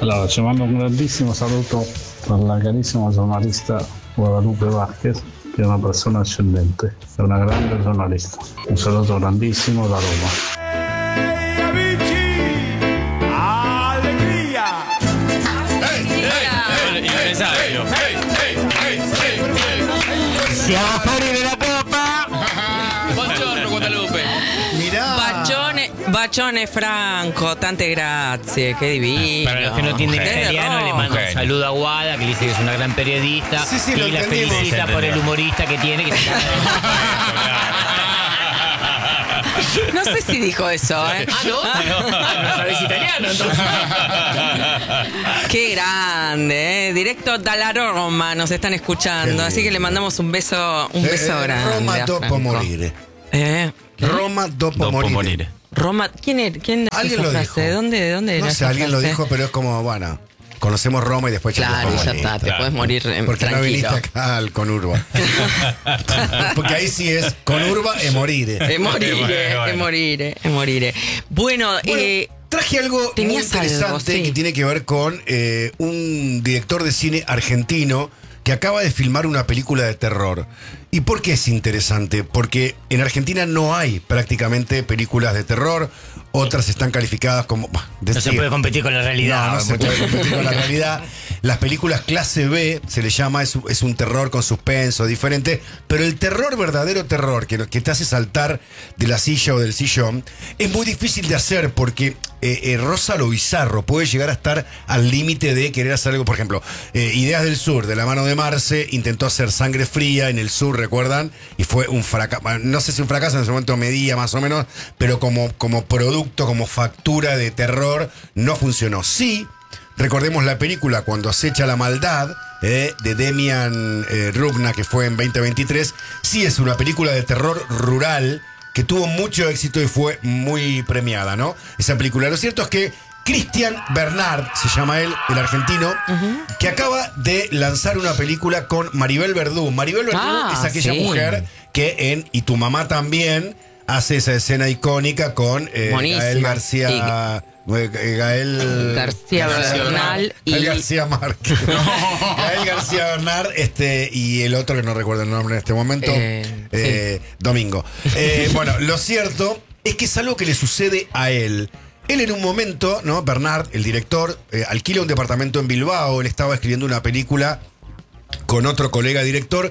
Allora, ci mando un grandissimo saluto dalla carissima giornalista Guadalupe Vázquez, che è una persona eccellente, è una grande giornalista. Un saluto grandissimo da Roma. Siamo fuori della coppa. Buongiorno Guadalupe. Bacione Franco, tante grazie, qué divino. Para los que no entienden italiano, le mando un saludo a Guada, que dice que es una gran periodista. Sí, y la felicita por el humorista que tiene. No sé si dijo eso, ¿eh? No sabes italiano, entonces. Qué grande, ¿eh? Directo dalla Roma nos están escuchando, así que le mandamos un beso grande. Roma a dopo Franco. morire. Roma dopo morire. Roma, ¿quién Alguien esa lo frase? dijo. ¿De dónde No era sé, esa alguien lo frase? dijo, pero es como, bueno, conocemos Roma y después Claro, podemos ya morir. está, te puedes morir Porque tranquilo. no viniste acá al Conurba. Porque ahí sí es Conurba e morire. Es morir. Bueno, traje algo muy tenías interesante algo, sí. que tiene que ver con un director de cine argentino que acaba de filmar una película de terror. ¿Y por qué es interesante? Porque en Argentina no hay prácticamente películas de terror. Otras están calificadas como... No se puede competir con la realidad. No se puede competir con la realidad. Las películas clase B, se le llama, es un terror con suspenso, diferente. Pero el terror, verdadero terror, que te hace saltar de la silla o del sillón, es muy difícil de hacer porque roza lo bizarro. Puede llegar a estar al límite de querer hacer algo. Por ejemplo, Ideas del Sur, de la mano de Marce, intentó hacer Sangre Fría en el sur, ¿recuerdan? Y fue un fracaso. No sé si un fracaso, en ese momento medía más o menos, pero como producto, como factura de terror, no funcionó. Sí, recordemos la película Cuando acecha la maldad, de Demian Rugna, que fue en 2023. Sí, es una película de terror rural que tuvo mucho éxito y fue muy premiada, ¿no? Esa película. Lo cierto es que Cristian Bernard, se llama él, el argentino, que acaba de lanzar una película con Maribel Verdú. Maribel Verdú es aquella mujer que en Y tu mamá también hace esa escena icónica con Gael García... Gael Bernal y Gael García Márquez. Gael García Bernal y el otro que no recuerdo el nombre en este momento, Domingo. Bueno, lo cierto es que es algo que le sucede a él. Él en un momento, ¿no? Bernard, el director, alquila un departamento en Bilbao. Él estaba escribiendo una película con otro colega director,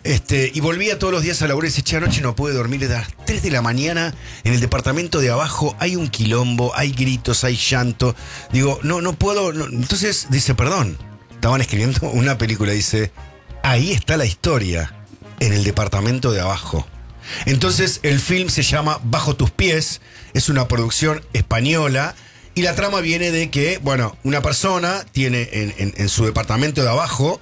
y volvía todos los días a laburar y dice, che, anoche no pude dormir, desde las 3 de la mañana en el departamento de abajo hay un quilombo, hay gritos, hay llanto. Digo, no puedo. No. Entonces dice, perdón, estaban escribiendo una película, dice, ahí está la historia, en el departamento de abajo. Entonces el film se llama Bajo tus pies, es una producción española. Y la trama viene de que, bueno, una persona tiene en su departamento de abajo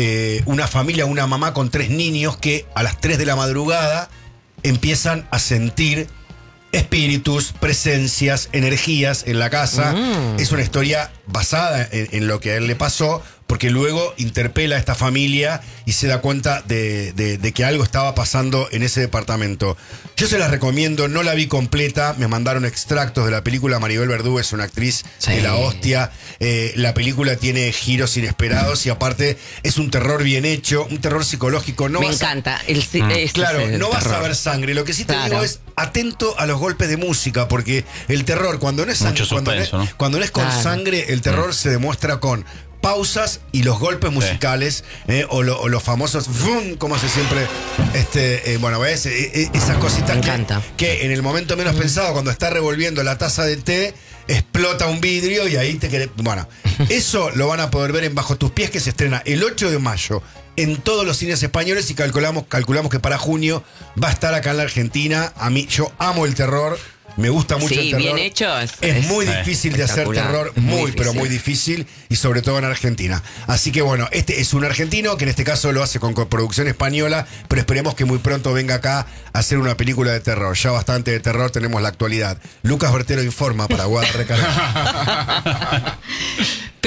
una familia, una mamá con 3 niños que a las 3 de la madrugada empiezan a sentir espíritus, presencias, energías en la casa. Es una historia basada en lo que a él le pasó, porque luego interpela a esta familia y se da cuenta de que algo estaba pasando en ese departamento. Yo se las recomiendo, no la vi completa, me mandaron extractos de la película. Maribel Verdú es una actriz de la hostia. La película tiene giros inesperados y aparte es un terror bien hecho, un terror psicológico. No me encanta. Claro, no vas a ver sangre. Lo que sí te digo es atento a los golpes de música, porque el terror, cuando no es sangre, cuando no es con sangre, el terror se demuestra con pausas y los golpes musicales, o los famosos como hace siempre bueno, ves esas cositas que en el momento menos pensado, cuando está revolviendo la taza de té, explota un vidrio y ahí te querés. Bueno, eso lo van a poder ver en Bajo tus pies, que se estrena el 8 de mayo en todos los cines españoles y calculamos que para junio va a estar acá en la Argentina. A mí, yo amo el terror. Me gusta mucho el terror. Bien hecho. Es muy difícil de hacer terror, pero muy difícil, y sobre todo en Argentina. Así que bueno, este es un argentino que en este caso lo hace con coproducción española, pero esperemos que muy pronto venga acá a hacer una película de terror. Ya bastante de terror tenemos la actualidad. Lucas Bertero informa para Guadalajara.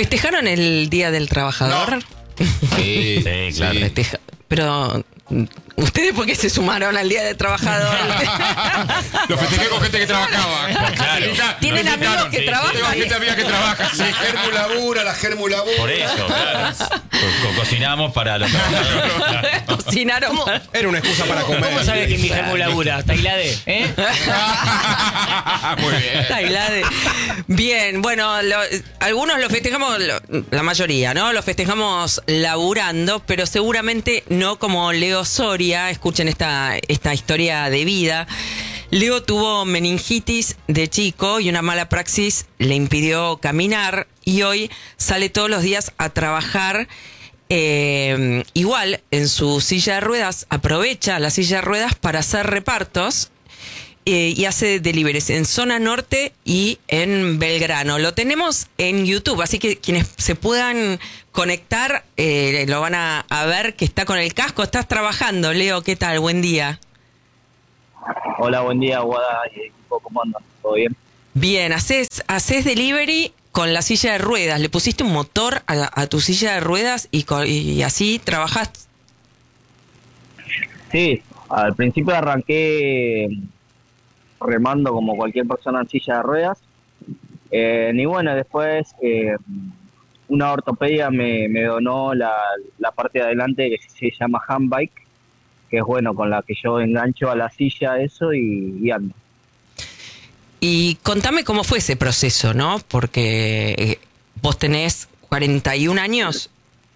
¿Festejaron el Día del Trabajador? Sí, claro. Pero Ustedes porque se sumaron al Día del Trabajador. Lo festejé con gente que trabajaba. Claro. Tienen amigos que trabajan. Tengo gente amiga que trabaja. Sí, Germu labura, la Germu labura. Por eso, claro. Cocinamos para los trabajadores. Cocinaron. Era una excusa para comer. ¿Cómo sabes que mi Germu labura? ¿Tailade? ¿Eh? Muy bien. Tailade. Bien, bueno, algunos lo festejamos, la mayoría, ¿no? Lo festejamos laburando, pero seguramente no como Leo Soria. Escuchen esta historia de vida. Leo tuvo meningitis de chico y una mala praxis le impidió caminar y hoy sale todos los días a trabajar. Igual en su silla de ruedas, aprovecha la silla de ruedas para hacer repartos y hace deliveries en zona norte y en Belgrano. Lo tenemos en YouTube, así que quienes se puedan conectar lo van a ver que está con el casco. Estás trabajando, Leo, ¿qué tal? Buen día. Hola, buen día, Guada y equipo, ¿cómo andan? ¿Todo bien? Bien, haces delivery con la silla de ruedas. ¿Le pusiste un motor a tu silla de ruedas y así trabajás? Sí, al principio arranqué remando como cualquier persona en silla de ruedas. Y bueno, después una ortopedia me donó la parte de adelante que se llama handbike, que es bueno, con la que yo engancho a la silla eso y ando. Y contame cómo fue ese proceso, ¿no? Porque vos tenés 41 años.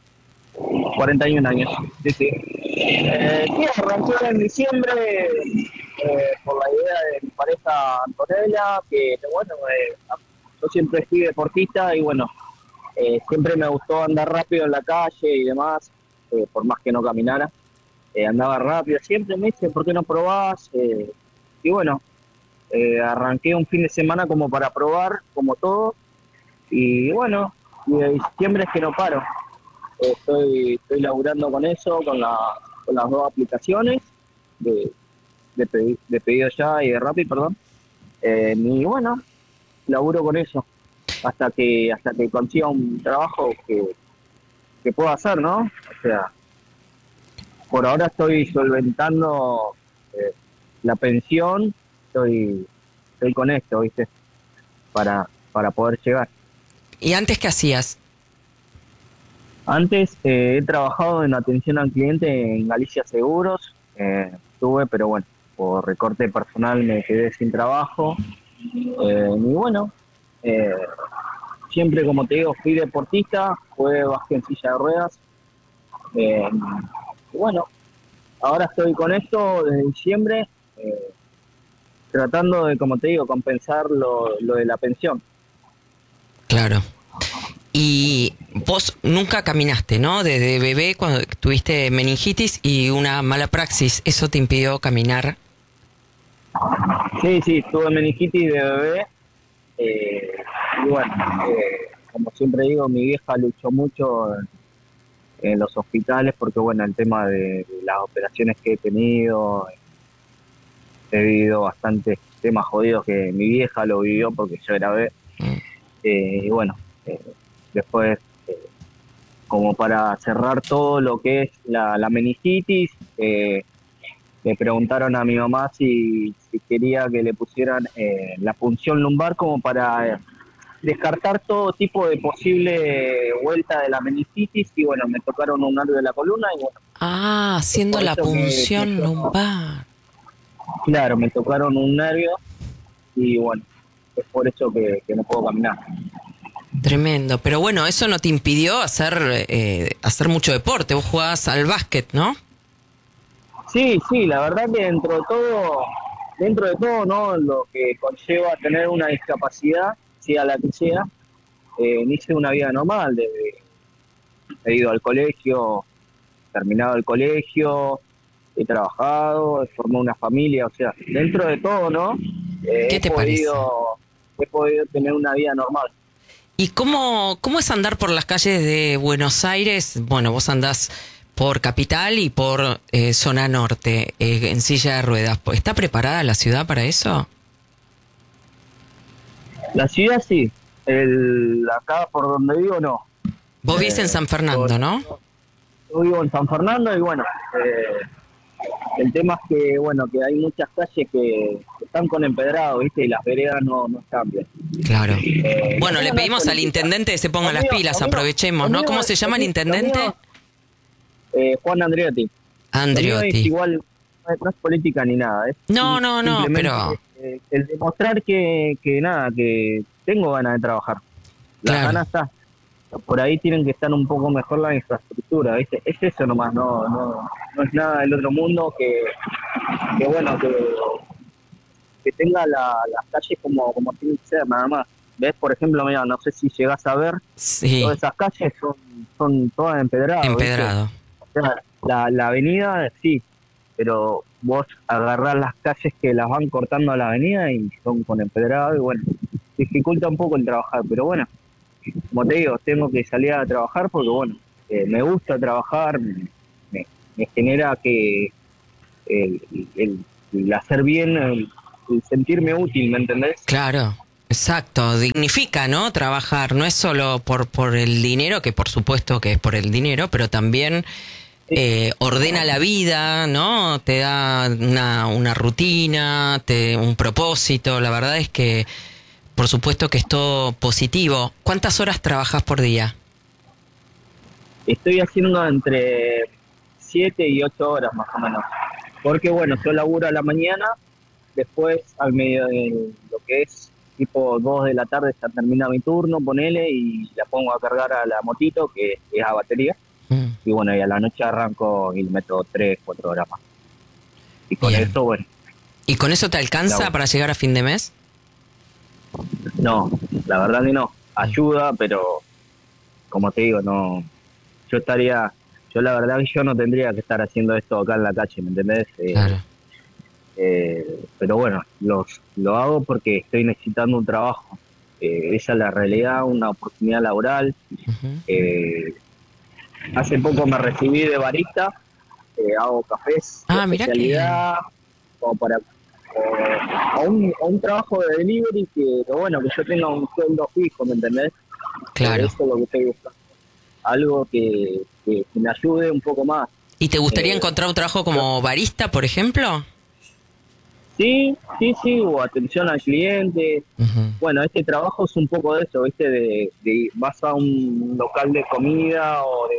41 años, sí. Sí, arranqué en diciembre por la idea de mi pareja Antonella, que bueno, yo siempre fui deportista y bueno, siempre me gustó andar rápido en la calle y demás, por más que no caminara. Andaba rápido, siempre me dice, ¿por qué no probás? Y bueno, arranqué un fin de semana como para probar, como todo, y bueno, y de diciembre es que no paro. Estoy laburando con eso, con las dos aplicaciones de pedido ya y de Rappi, perdón. Y bueno, laburo con eso hasta que consiga un trabajo que pueda hacer, ¿no? O sea, por ahora estoy solventando la pensión, estoy con esto, ¿viste? Para poder llegar. ¿Y antes qué hacías? Antes he trabajado en atención al cliente en Galicia Seguros, pero bueno, por recorte personal me quedé sin trabajo. Y bueno, siempre, como te digo, fui deportista, jugué básquet en silla de ruedas. Y bueno, ahora estoy con esto desde diciembre, tratando de, como te digo, compensar lo de la pensión. Claro. Y vos nunca caminaste, ¿no? Desde bebé, cuando tuviste meningitis y una mala praxis, ¿eso te impidió caminar? Sí, tuve meningitis de bebé. Y bueno, como siempre digo, mi vieja luchó mucho en los hospitales porque, bueno, el tema de las operaciones que he tenido, he vivido bastantes temas jodidos que mi vieja lo vivió porque yo era bebé. Y bueno, después, como para cerrar todo lo que es la meningitis, le preguntaron a mi mamá si quería que le pusieran la punción lumbar como para descartar todo tipo de posible vuelta de la meningitis. Y bueno, me tocaron un nervio de la columna y bueno. Ah, haciendo la punción lumbar. Claro, me tocaron un nervio y bueno, es por eso que no puedo caminar. Tremendo, pero bueno, eso no te impidió hacer mucho deporte. Vos jugabas al básquet, ¿no? Sí, la verdad que dentro de todo, ¿no? Lo que conlleva tener una discapacidad, sea la que sea, hice una vida normal. He ido al colegio, terminado el colegio, he trabajado, he formado una familia, o sea, dentro de todo, ¿no? ¿Qué te parece? He podido tener una vida normal. ¿Y cómo es andar por las calles de Buenos Aires? Bueno, vos andás por Capital y por Zona Norte, en silla de ruedas. ¿Está preparada la ciudad para eso? La ciudad sí, acá por donde vivo no. Vos vivís en San Fernando, ¿no? Yo vivo en San Fernando y bueno, El tema es que, bueno, que hay muchas calles que están con empedrado, ¿viste? Y las veredas no están bien. Claro. Eh, Bueno, no le es pedimos al política. intendente que se ponga las Conmigo- pilas, conmigo- aprovechemos, ¿no? conmigo- ¿Cómo se llama el intendente? Juan Andreotti. Lo mío es Andreotti. igual, no es política ni nada. Es No, simplemente, pero... el demostrar que nada, que tengo ganas de trabajar. Las Claro. ganas está. Por ahí tienen que estar un poco mejor la infraestructura, ¿viste? Es eso nomás, no es nada del otro mundo que bueno, que tenga las calles como tienen que ser, nada más. ¿Ves? Por ejemplo, mira, no sé si llegás a ver, Sí, todas esas calles son todas empedradas. ¿viste? empedrado. O sea, la avenida sí, pero vos agarrás las calles que las van cortando a la avenida y son con empedrado y bueno, dificulta un poco el trabajar, pero bueno, como te digo, tengo que salir a trabajar porque bueno, me gusta trabajar, me genera que el hacer bien, el sentirme útil, ¿me entendés? Claro, exacto. Dignifica, ¿no? Trabajar. No es solo por el dinero, que por supuesto que es por el dinero, pero también ordena la vida, ¿no? Te da una rutina, un propósito. La verdad es que, por supuesto que es todo positivo. ¿Cuántas horas trabajas por día? Estoy haciendo entre 7 y 8 horas más o menos. Porque bueno, yo laburo a la mañana, después al medio de lo que es tipo 2 de la tarde ya termina mi turno, ponele, y la pongo a cargar a la motito, que es a batería. Mm. Y bueno, y a la noche arranco y le meto 3, 4 horas más. Y con Bien. eso, bueno, ¿Y con eso te alcanza Claro. para llegar a fin de mes? no, la verdad que no. Ayuda, pero como te digo, no. Yo la verdad que yo no tendría que estar haciendo esto acá en la calle, ¿me entendés? Claro. Pero bueno, lo hago porque estoy necesitando un trabajo. Esa es la realidad, una oportunidad laboral. Ujú. Hace poco me recibí de barista, hago cafés de Ah, mirá que- especialidad, como para a un trabajo de delivery que bueno, que yo tenga un sueldo fijo, ¿me entendés? Claro. Eso es lo que estoy buscando. Algo que me ayude un poco más. ¿Y te gustaría Eh, encontrar un trabajo como barista, por ejemplo? Sí, o atención al cliente. Ujú. Bueno, este trabajo es un poco de eso, ¿viste? De vas a un local de comida o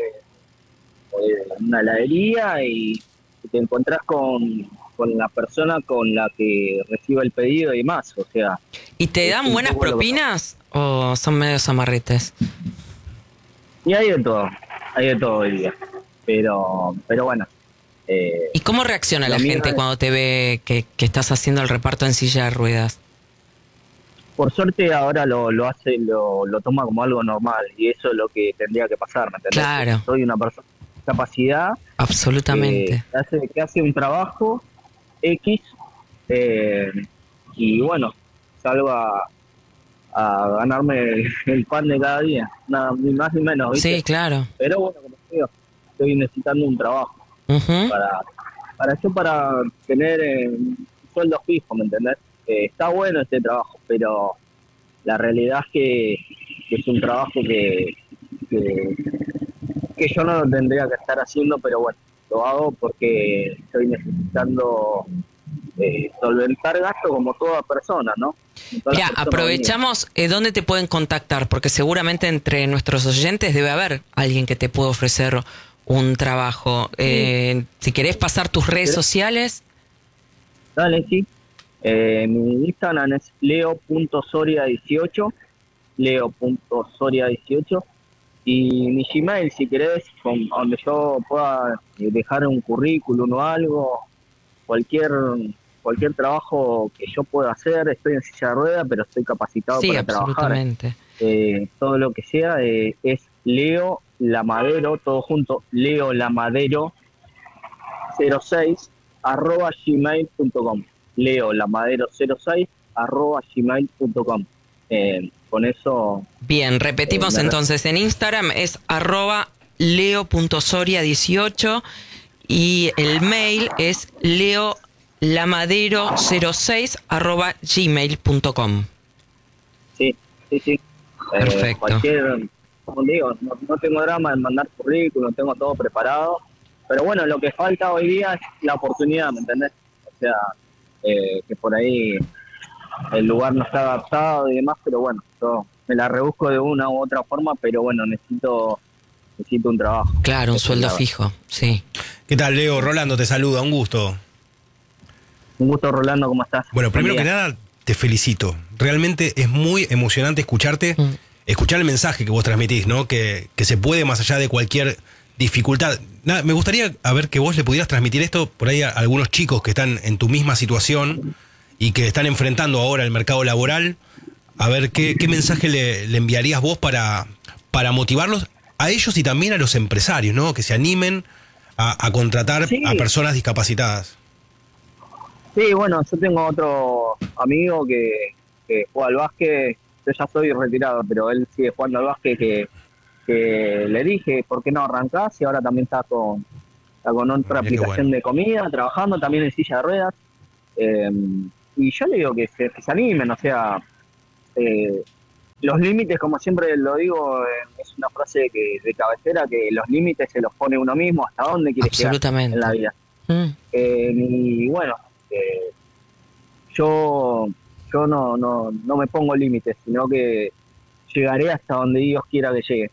de una heladería y te encontrás con la persona con la que recibe el pedido y más, o sea. ¿Y te es dan un buenas poco lo que- propinas o son medios amarretes? Y hay de todo hoy día. Pero bueno. ¿Y cómo reacciona Lo la mío gente es- cuando te ve que estás haciendo el reparto en silla de ruedas? Por suerte ahora lo toma como algo normal y eso es lo que tendría que pasar, ¿me entendés? Claro. Soy una persona con capacidad Absolutamente. que hace un trabajo X y bueno, salgo a ganarme el pan de cada día, nada, ni más ni menos, ¿viste? Sí, claro. Pero bueno, como te digo, estoy necesitando un trabajo Ujú. para tener un sueldo fijo, ¿me entendés? Está bueno este trabajo, pero la realidad es que es un trabajo que yo no lo tendría que estar haciendo, pero bueno, lo hago porque estoy necesitando solventar gastos como toda persona, ¿no? Como todas Mira, las personas aprovechamos dónde te pueden contactar, porque seguramente entre nuestros oyentes debe haber alguien que te pueda ofrecer un trabajo. Si querés pasar tus redes sociales. Dale, sí. Mi Instagram es leo.soria18, leo.soria18, y mi Gmail, si querés, donde yo pueda dejar un currículum o algo, cualquier trabajo que yo pueda hacer. Estoy en silla de rueda, pero estoy capacitado Sí, para trabajar. absolutamente. Todo lo que sea es Leo Lamadero, todo junto, Leo Lamadero 06 @gmail.com, Leo Lamadero 06 @gmail.com. Con eso Bien, repetimos entonces. En Instagram es @leo.soria18 y el mail es leolamadero06 @gmail.com. sí. Perfecto. Como digo, no tengo drama en mandar currículum, tengo todo preparado. pero bueno, lo que falta hoy día es la oportunidad, ¿me entendés? O sea, que por ahí el lugar no está adaptado y demás, pero bueno, yo me la rebusco de una u otra forma, pero bueno, necesito un trabajo. Claro, un sueldo fijo, sí. ¿Qué tal, Leo? Rolando te saluda, un gusto. Un gusto, Rolando, ¿cómo estás? Bueno, primero que nada, te felicito. Realmente es muy emocionante escucharte, escuchar el mensaje que vos transmitís, ¿no? Que se puede más allá de cualquier dificultad. Nada, me gustaría a ver que vos le pudieras transmitir esto por ahí a algunos chicos que están en tu misma situación y que están enfrentando ahora el mercado laboral. A ver qué mensaje le enviarías vos para motivarlos a ellos y también a los empresarios, ¿no? Que se animen a contratar a personas discapacitadas. Sí, bueno, yo tengo otro amigo que juega al básquet. Yo ya estoy retirado, pero él sigue jugando al básquet, que le dije, ¿por qué no arrancás? Y ahora también está con otra aplicación de comida, trabajando también en silla de ruedas. Y yo le digo que se animen, o sea, los límites, como siempre lo digo, es una frase de cabecera, que los límites se los pone uno mismo, hasta dónde quiere llegar en la vida. Y bueno, yo no me pongo límites, sino que llegaré hasta donde Dios quiera que llegue.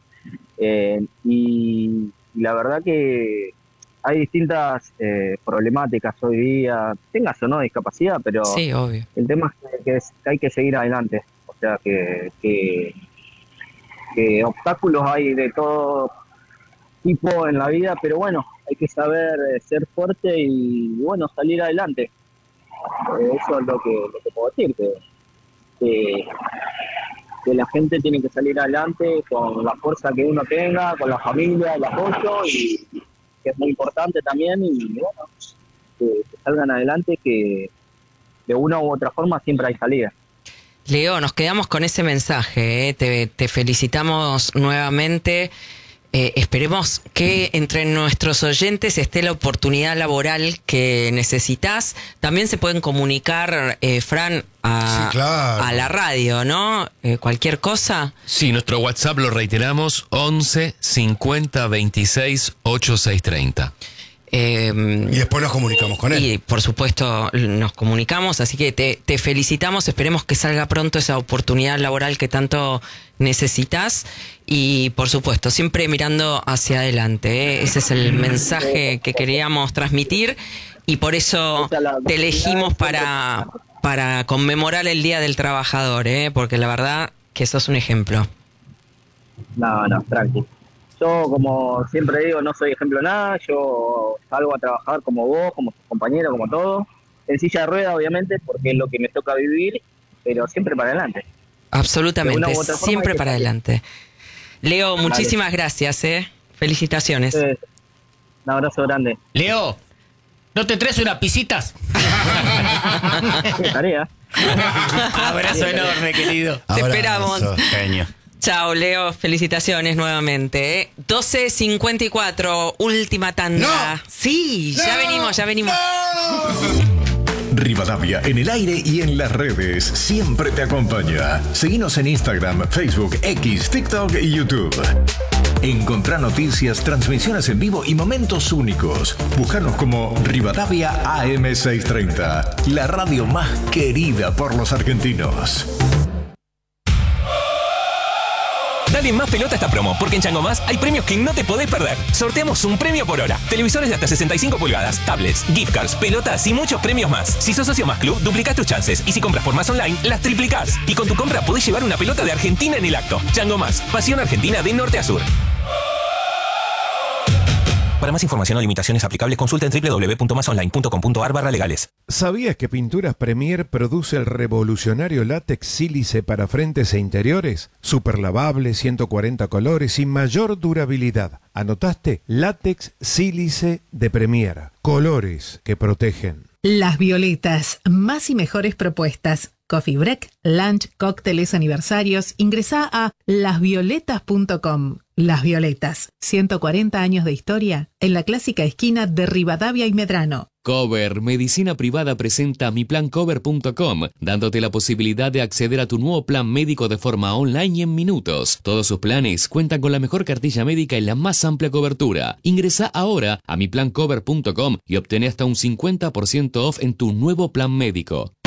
Y la verdad que hay distintas problemáticas hoy día, tengas o no discapacidad, pero sí, obvio. El tema es que hay que seguir adelante. O sea, que obstáculos hay de todo tipo en la vida, pero bueno, hay que saber ser fuerte y bueno, salir adelante. Eso es lo que puedo decir, que la gente tiene que salir adelante con la fuerza que uno tenga, con la familia, el apoyo, y que es muy importante también, y bueno, que salgan adelante, que de una u otra forma siempre hay salida. Leo, nos quedamos con ese mensaje, te felicitamos nuevamente. Esperemos que entre nuestros oyentes esté la oportunidad laboral que necesitas. También se pueden comunicar, Fran, a la radio, ¿no? Cualquier cosa. Sí, nuestro WhatsApp lo reiteramos, 11 50 26 8630. Y después nos comunicamos con él. Y por supuesto nos comunicamos, así que te felicitamos, esperemos que salga pronto esa oportunidad laboral que tanto necesitas y por supuesto siempre mirando hacia adelante, ese es el mensaje que queríamos transmitir y por eso te elegimos para conmemorar el Día del Trabajador, porque la verdad que sos un ejemplo. No, tranquilo. Yo, como siempre digo, no soy ejemplo de nada. Yo salgo a trabajar como vos, como tus compañeros, como todo. En silla de ruedas, obviamente, porque es lo que me toca vivir, pero siempre para adelante. Absolutamente, siempre para adelante. Leo, muchísimas gracias, Felicitaciones. Un abrazo grande. Leo, ¿no te traes unas pisitas? Tarea. Abrazo enorme, querido. Te esperamos. Genio. Chao, Leo, felicitaciones nuevamente. 12:54, última tanda. ¡No! Sí, ya venimos. Rivadavia en el aire y en las redes siempre te acompaña. Seguinos en Instagram, Facebook, X, TikTok y YouTube. Encontrá noticias, transmisiones en vivo y momentos únicos. Búscanos como Rivadavia AM630, la radio más querida por los argentinos. Dale más pelota a esta promo, porque en Chango Más hay premios que no te podés perder. Sorteamos un premio por hora. Televisores de hasta 65 pulgadas, tablets, gift cards, pelotas y muchos premios más. Si sos socio Más Club, duplicás tus chances. Y si compras por Más Online, las triplicás. Y con tu compra podés llevar una pelota de Argentina en el acto. Chango Más, pasión argentina de norte a sur. Para más información o limitaciones aplicables, consulta en www.masonline.com.ar/legales. ¿Sabías que Pinturas Premier produce el revolucionario látex sílice para frentes e interiores? Super lavable, 140 colores y mayor durabilidad. ¿Anotaste? Látex sílice de Premier. Colores que protegen. Las Violetas, más y mejores propuestas. coffee break, lunch, cócteles, aniversarios. Ingresá a lasvioletas.com. Las Violetas, 140 años de historia en la clásica esquina de Rivadavia y Medrano. Cover Medicina Privada presenta miplancover.com, dándote la posibilidad de acceder a tu nuevo plan médico de forma online y en minutos. Todos sus planes cuentan con la mejor cartilla médica y la más amplia cobertura. Ingresa ahora a miplancover.com y obtén hasta un 50% off en tu nuevo plan médico.